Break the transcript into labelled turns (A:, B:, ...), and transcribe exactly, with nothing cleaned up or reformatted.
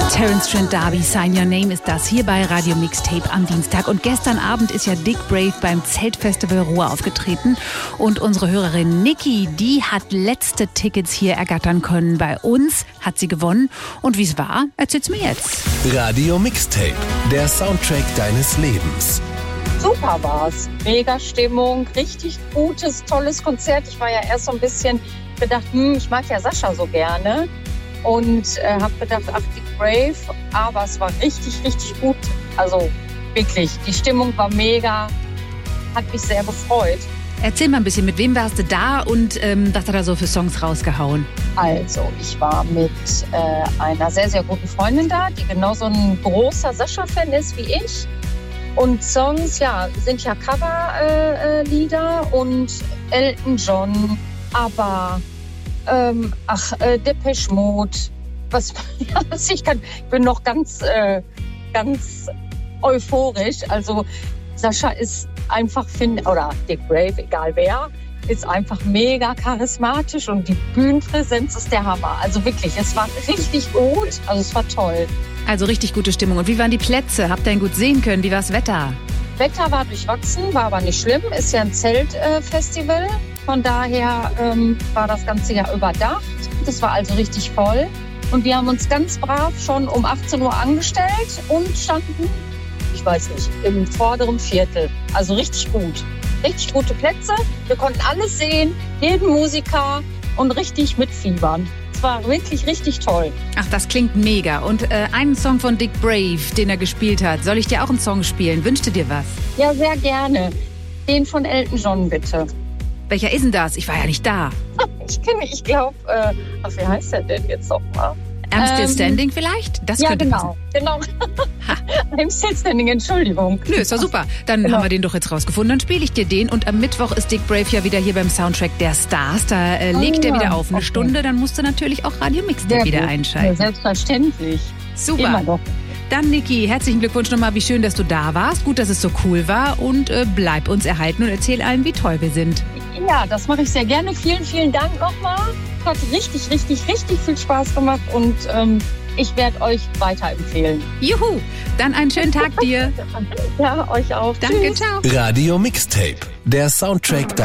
A: Terence Trent D'Arby, Sign Your Name ist das hier bei Radio Mixtape am Dienstag. Und gestern Abend ist ja Dick Brave beim Zeltfestival Ruhr aufgetreten. Und unsere Hörerin Niki, die hat letzte Tickets hier ergattern können. Bei uns hat sie gewonnen. Und wie es war, erzählt's mir jetzt.
B: Radio Mixtape, der Soundtrack deines Lebens.
C: Super war's. Mega Stimmung, richtig gutes, tolles Konzert. Ich war ja erst so ein bisschen gedacht, hm, ich mag ja Sascha so gerne. Und äh, habe gedacht, ach, Dick Brave, aber es war richtig, richtig gut. Also wirklich, die Stimmung war mega, hat mich sehr gefreut.
A: Erzähl mal ein bisschen, mit wem warst du da und ähm, was hat er so für Songs rausgehauen?
C: Also, ich war mit äh, einer sehr, sehr guten Freundin da, die genauso ein großer Sascha-Fan ist wie ich. Und Songs, ja, sind ja Cover-Lieder äh, und Elton John, aber Ähm, ach, äh, Depeche Mode, was, was ich kann, ich bin noch ganz, äh, ganz euphorisch. Also Sascha ist einfach, find, oder Dick Brave, egal wer, ist einfach mega charismatisch und die Bühnenpräsenz ist der Hammer. Also wirklich, es war richtig gut, also es war toll.
A: Also richtig gute Stimmung. Und wie waren die Plätze? Habt ihr ihn gut sehen können? Wie war das Wetter?
C: Wetter war durchwachsen, war aber nicht schlimm, ist ja ein Zeltfestival. Äh, Von daher ähm, war das ganze Jahr überdacht. Das war also richtig voll. Und wir haben uns ganz brav schon um achtzehn Uhr angestellt und standen, ich weiß nicht, im vorderen Viertel. Also richtig gut. Richtig gute Plätze. Wir konnten alles sehen, jeden Musiker und richtig mitfiebern. Es war wirklich richtig toll.
A: Ach, das klingt mega. Und äh, einen Song von Dick Brave, den er gespielt hat. Soll ich dir auch einen Song spielen? Wünschst du dir was?
C: Ja, sehr gerne. Den von Elton John, bitte.
A: Welcher ist denn das? Ich war ja nicht da.
C: Ich kenne, ich glaube, äh, ach, wie heißt der denn jetzt nochmal?
A: I'm Still
C: Ähm,
A: Standing vielleicht? Das
C: ja,
A: könnte
C: genau, genau. I'm Still Standing, Entschuldigung.
A: Nö, ist doch super. Dann
C: Genau.
A: haben wir den doch jetzt rausgefunden. Dann spiele ich dir den. Und am Mittwoch ist Dick Brave ja wieder hier beim Soundtrack der Stars. Da äh, legt
C: Ah,
A: er wieder auf eine
C: okay.
A: Stunde. Dann musst du natürlich auch Radio Mixtape wieder
C: gut.
A: einschalten.
C: Ja, selbstverständlich.
A: Super.
C: Immer doch.
A: Dann, Niki, herzlichen Glückwunsch nochmal. Wie schön, dass du da warst. Gut, dass es so cool war. Und äh, bleib uns erhalten und erzähl allen, wie toll wir sind.
C: Ja, das mache ich sehr gerne. Vielen, vielen Dank nochmal. Hat richtig, richtig, richtig viel Spaß gemacht und ähm, ich werde euch weiterempfehlen.
A: Juhu, dann einen schönen Tag dir.
C: Ja, euch auch.
A: Danke,
C: Tschüss.
A: ciao.
B: Radio Mixtape, der Soundtrack